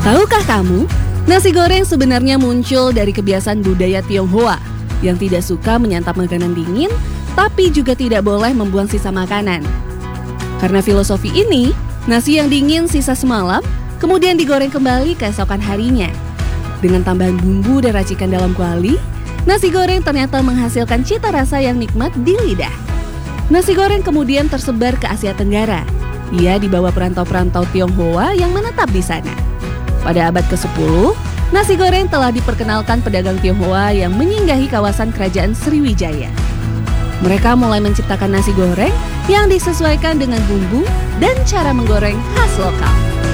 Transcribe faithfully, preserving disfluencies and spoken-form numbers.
Tahukah kamu, nasi goreng sebenarnya muncul dari kebiasaan budaya Tionghoa yang tidak suka menyantap makanan dingin, tapi juga tidak boleh membuang sisa makanan. Karena filosofi ini, nasi yang dingin sisa semalam kemudian digoreng kembali keesokan harinya. Dengan tambahan bumbu dan racikan dalam kuali, nasi goreng ternyata menghasilkan cita rasa yang nikmat di lidah. Nasi goreng kemudian tersebar ke Asia Tenggara. Ia dibawa perantau-perantau Tionghoa yang menetap di sana. Pada abad kesepuluh, nasi goreng telah diperkenalkan pedagang Tionghoa yang menyinggahi kawasan kerajaan Sriwijaya. Mereka mulai menciptakan nasi goreng yang disesuaikan dengan bumbu dan cara menggoreng khas lokal.